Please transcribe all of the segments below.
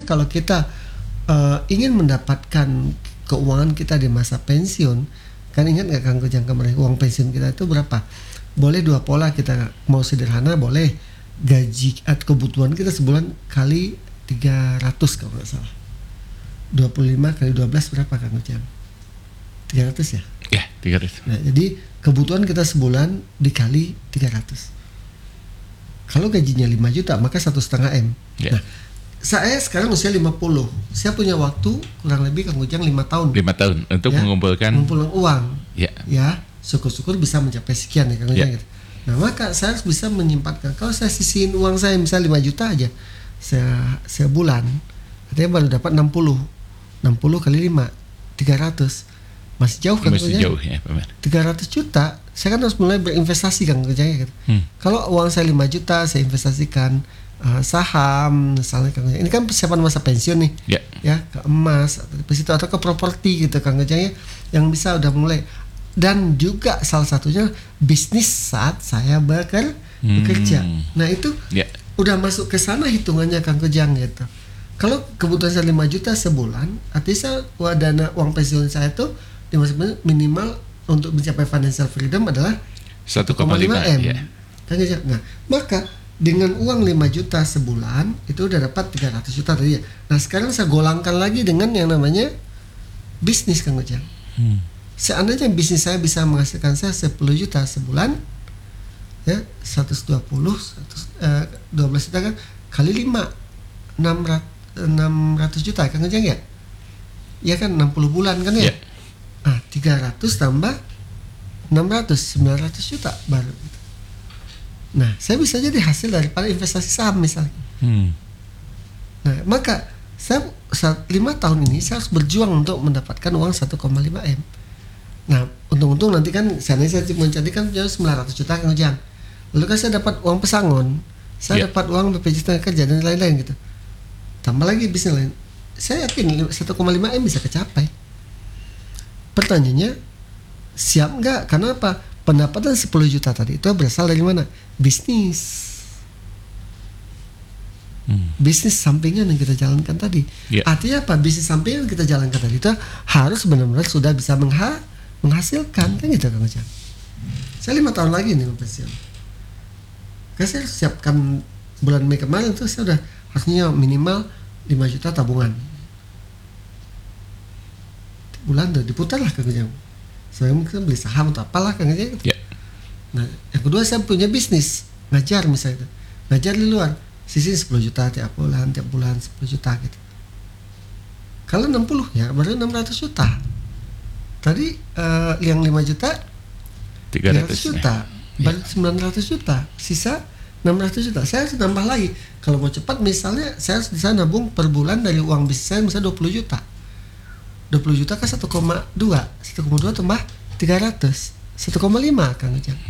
kalau kita ingin mendapatkan keuangan kita di masa pensiun, kan ingat nggak Kang Ujang kemarin uang pensiun kita itu berapa? Boleh dua pola, kita mau sederhana boleh gaji atau kebutuhan kita sebulan kali 300 kalau nggak salah. 25 kali 12 berapa Kang Ujang? 300 ya? Ya, 300. Nah, jadi kebutuhan kita sebulan dikali 300. Kalau gajinya 5 juta maka 1,5 M. Ya. Nah, saya sekarang usia 50. Saya punya waktu kurang lebih Kang Ujang 5 tahun. 5 tahun untuk mengumpulkan uang. Ya. Ya, syukur-syukur bisa mencapai sekian ya Kang Ujang gitu. Nah, maka saya harus bisa menyempatkan. Kalau saya sisihin uang saya misalnya 5 juta aja sebulan, artinya baru dapat 60 kali 5 300. Masih jauh kan? Masih jauh ya, Pak. 300 juta, saya kan harus mulai berinvestasi kan kerjanya gitu. Kalau uang saya 5 juta, saya investasikan saham, misalnya kan. Ini kan persiapan masa pensiun nih. Ya, ke emas atau ke properti gitu kan kerjanya yang bisa udah mulai. Dan juga salah satunya bisnis saat saya bekerja. Nah, itu udah masuk ke sana hitungannya Kang Kejang gitu. Kalau kebutuhan saya 5 juta sebulan, artinya dana uang pensiun saya tuh minimal untuk mencapai financial freedom adalah 1,5 M. Ya. Nah, maka dengan uang 5 juta sebulan itu udah dapat 300 juta tadi ya. Nah, sekarang saya golangkan lagi dengan yang namanya bisnis Kang Ujang. Seandainya bisnis saya bisa menghasilkan saya 10 juta sebulan, ya 120, 12 juta kan kali 5, 600 juta Kang Ujang ya? Ya kan 60 bulan kan ya? 300 tambah 600, 900 juta baru. Nah, saya bisa jadi hasil daripada investasi saham misalnya. Nah, maka saya 5 tahun ini saya harus berjuang untuk mendapatkan uang 1,5 M. Nah, untung-untung nanti kan saya mencarikan 900 juta Kang Ujang. Lalu kan saya dapat uang pesangon, saya dapat uang BPJS Tenaga Kerja dan lain-lain gitu. Tambah lagi bisnis lain. Saya yakin 1,5 M bisa kecapai. Pertanyaannya, siap nggak? Karena apa? Pendapatan 10 juta tadi itu berasal dari mana? Bisnis. Bisnis sampingan yang kita jalankan tadi. Artinya apa? Bisnis sampingan yang kita jalankan tadi itu harus benar-benar sudah bisa menghasilkan, kan gitu Kang Ujang. Saya 5 tahun lagi nih pensiun. Karena saya siapkan bulan Mei kemarin tuh saya udah harusnya minimal 5 juta tabungan. Bulan tuh diputar lah Kang Ujang. Saya mungkin beli saham atau apalah Kang Ujang. Nah, yang kedua saya punya bisnis ngajar misalnya, ngajar di luar, sisi 10 juta tiap bulan 10 juta gitu. Kalau 60 ya baru 600 juta. Tadi yang 5 juta 300 juta, baru 900 juta, sisa 600 juta. Saya harus nambah lagi. Kalau mau cepat misalnya saya harus bisa nabung per bulan dari uang bisnis saya misalnya 20 juta. 20 juta kan 1,2 tambah 300 1,5 Kang Ujang.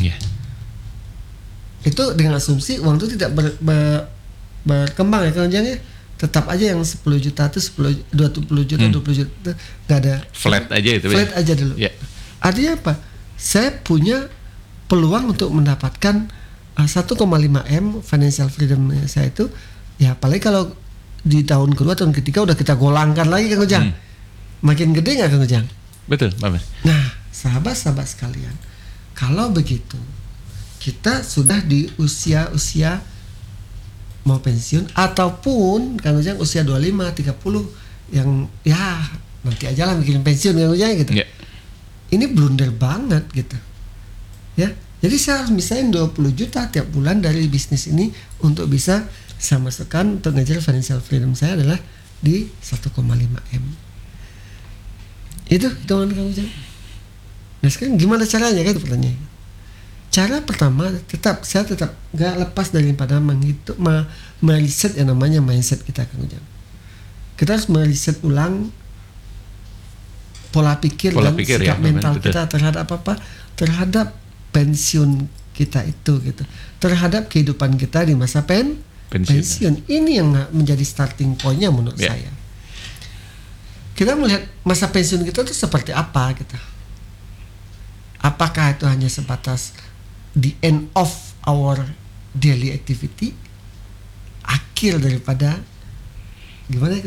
Itu dengan asumsi uang itu tidak berkembang ya Kang Ujang ya. Tetap aja yang 10 juta itu 20 juta 20 juta nggak ada, flat aja itu. Flat aja dulu. Artinya apa? Saya punya peluang untuk mendapatkan 1,5 M financial freedom saya itu ya, apalagi kalau di tahun kedua tahun ketiga udah kita golangkan lagi Kang Ujang. Makin gede nggak Kang Ujang? Betul, Pak. Nah, sahabat-sahabat sekalian, kalau begitu kita sudah di usia mau pensiun ataupun Kang Ujang usia 25, 30 yang ya nanti aja lah mikirin pensiun Kang Ujang gitu. Ini blunder banget gitu. Ya. Jadi saya harus misahin 20 juta tiap bulan dari bisnis ini untuk bisa saya masukkan untuk ngejar financial freedom saya adalah di 1,5 M. Itu hitungan Kang Ujang. Nah sekarang gimana caranya kan itu pertanyaannya. Cara pertama saya tetap gak lepas daripada meriset yang namanya mindset kita Kang Ujang. Kita harus meriset ulang pola pikir dan sikap mental kita terhadap apa? Terhadap pensiun kita itu gitu. Terhadap kehidupan kita di masa pensiun. Ini yang menjadi starting point-nya menurut saya. Kita melihat masa pensiun kita itu seperti apa gitu. Apakah itu hanya sebatas the end of our daily activity, akhir daripada gimana